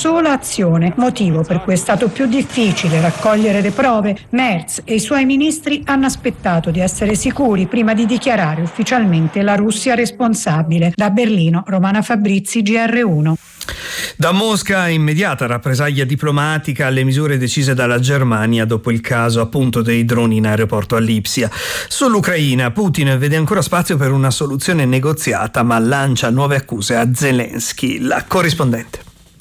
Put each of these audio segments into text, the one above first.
sola azione, motivo per cui è stato più difficile raccogliere le prove. Merz e i suoi ministri hanno aspettato di essere sicuri prima di dichiarare ufficialmente la Russia responsabile. Da Berlino, Romana Fabrizi, GR1. Da Mosca immediata rappresaglia diplomatica alle misure decise dalla Germania dopo il caso appunto dei droni in aeroporto a Lipsia. Sull'Ucraina Putin vede ancora spazio per una soluzione negoziata, ma lancia nuove accuse a Zelensky. La corrispondente.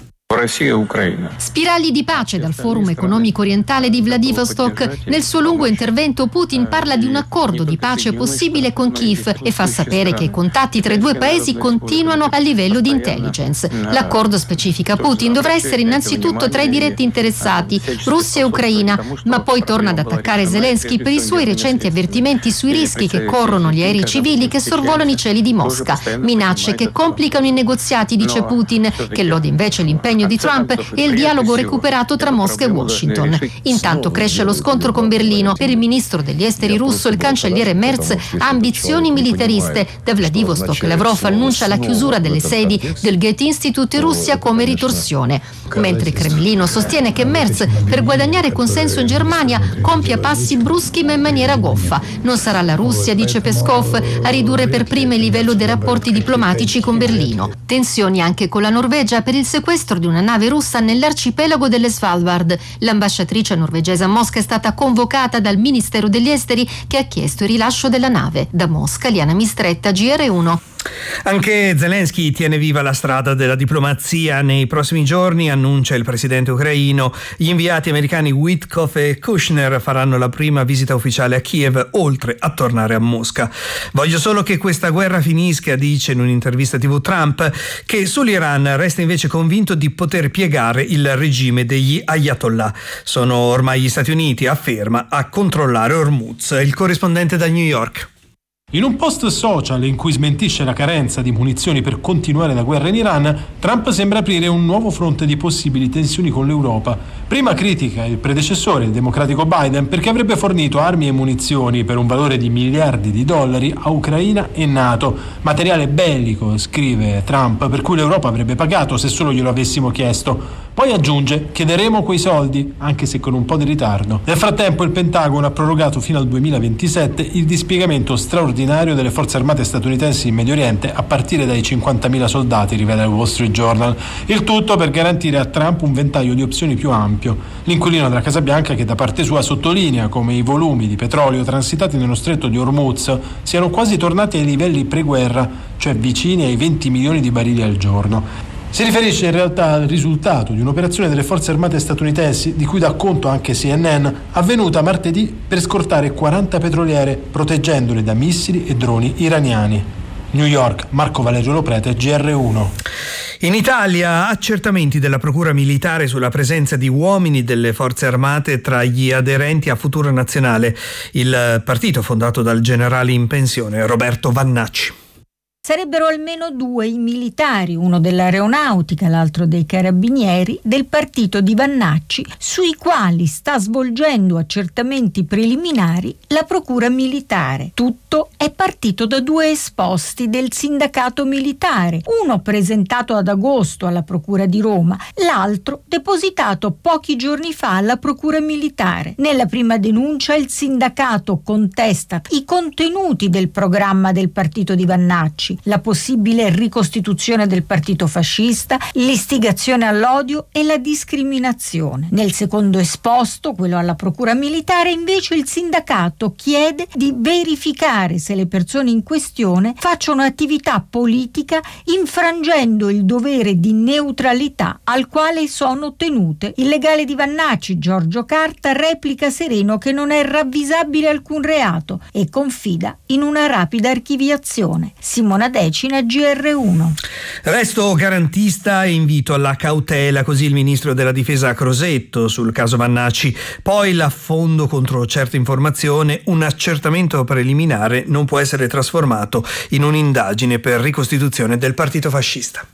Spiragli di pace dal Forum economico orientale di Vladivostok. Nel suo lungo intervento Putin parla di un accordo di pace possibile con Kiev e fa sapere che i contatti tra i due paesi continuano a livello di intelligence. L'accordo, specifica Putin, dovrà essere innanzitutto tra i diretti interessati, Russia e Ucraina, ma poi torna ad attaccare Zelensky per i suoi recenti avvertimenti sui rischi che corrono gli aerei civili che sorvolano i cieli di Mosca. Minacce che complicano i negoziati, dice Putin, che lode invece l'impegno di Trump e il dialogo recuperato tra Mosca e Washington. Intanto cresce lo scontro con Berlino. Per il ministro degli esteri russo, il cancelliere Merz ha ambizioni militariste. Da Vladivostok Lavrov annuncia la chiusura delle sedi del Goethe Institute in Russia come ritorsione, mentre il Cremlino sostiene che Merz, per guadagnare consenso in Germania, compia passi bruschi ma in maniera goffa. Non sarà la Russia, dice Peskov, a ridurre per prima il livello dei rapporti diplomatici con Berlino. Tensioni anche con la Norvegia per il sequestro di una nave russa nell'arcipelago delle Svalbard. L'ambasciatrice norvegese a Mosca è stata convocata dal Ministero degli Esteri, che ha chiesto il rilascio della nave. Da Mosca, Liana Mistretta, GR1. Anche Zelensky tiene viva la strada della diplomazia. Nei prossimi giorni, annuncia il presidente ucraino, gli inviati americani Witkoff e Kushner faranno la prima visita ufficiale a Kiev, oltre a tornare a Mosca. Voglio solo che questa guerra finisca, dice in un'intervista TV Trump, che sull'Iran resta invece convinto di poter piegare il regime degli Ayatollah. Sono ormai gli Stati Uniti, afferma, a controllare Hormuz. Il corrispondente da New York. In un post social in cui smentisce la carenza di munizioni per continuare la guerra in Iran, Trump sembra aprire un nuovo fronte di possibili tensioni con l'Europa. Prima critica il predecessore, il democratico Biden, perché avrebbe fornito armi e munizioni per un valore di miliardi di dollari a Ucraina e NATO. Materiale bellico, scrive Trump, per cui l'Europa avrebbe pagato se solo glielo avessimo chiesto. Poi aggiunge: chiederemo quei soldi, anche se con un po' di ritardo. Nel frattempo il Pentagono ha prorogato fino al 2027 il dispiegamento straordinario delle forze armate statunitensi in Medio Oriente a partire dai 50.000 soldati, rivela il Wall Street Journal. Il tutto per garantire a Trump un ventaglio di opzioni più ampio. L'inquilino della Casa Bianca, che da parte sua sottolinea come i volumi di petrolio transitati nello stretto di Hormuz siano quasi tornati ai livelli pre-guerra, cioè vicini ai 20 milioni di barili al giorno. Si riferisce in realtà al risultato di un'operazione delle forze armate statunitensi, di cui dà conto anche CNN, avvenuta martedì per scortare 40 petroliere, proteggendole da missili e droni iraniani. New York, Marco Valerio Loprete, GR1. In Italia, accertamenti della Procura Militare sulla presenza di uomini delle forze armate tra gli aderenti a Futuro Nazionale, il partito fondato dal generale in pensione Roberto Vannacci. Sarebbero almeno 2 i militari, uno dell'aeronautica, l'altro dei carabinieri, del partito di Vannacci, sui quali sta svolgendo accertamenti preliminari la Procura Militare. Tutto è partito da 2 esposti del sindacato militare, uno presentato ad agosto alla Procura di Roma, l'altro depositato pochi giorni fa alla Procura Militare. Nella prima denuncia il sindacato contesta i contenuti del programma del partito di Vannacci, la possibile ricostituzione del partito fascista, l'istigazione all'odio e la discriminazione. Nel secondo esposto, quello alla Procura Militare, invece il sindacato chiede di verificare se le persone in questione facciano attività politica infrangendo il dovere di neutralità al quale sono tenute. Il legale di Vannacci, Giorgio Carta, replica sereno che non è ravvisabile alcun reato e confida in una rapida archiviazione. Simona Decina, GR1. Resto garantista e invito alla cautela, così il ministro della difesa Crosetto sul caso Vannacci. Poi l'affondo contro certa informazione: un accertamento preliminare non può essere trasformato in un'indagine per ricostituzione del partito fascista.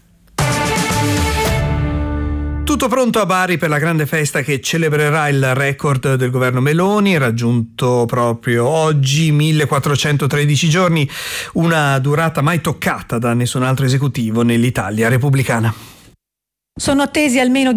Tutto pronto a Bari per la grande festa che celebrerà il record del governo Meloni, raggiunto proprio oggi, 1413 giorni, una durata mai toccata da nessun altro esecutivo nell'Italia repubblicana. Sono attesi almeno